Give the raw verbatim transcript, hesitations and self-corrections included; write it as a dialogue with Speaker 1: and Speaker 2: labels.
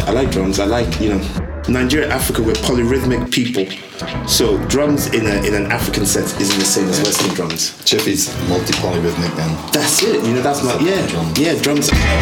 Speaker 1: I like drums. I like, you know, Nigeria, Africa, we're polyrhythmic people. So drums in a in an African sense isn't the same as Western drums.
Speaker 2: Chippy's multi-polyrhythmic then.
Speaker 1: That's it. You know, that's my yeah, yeah. Drums.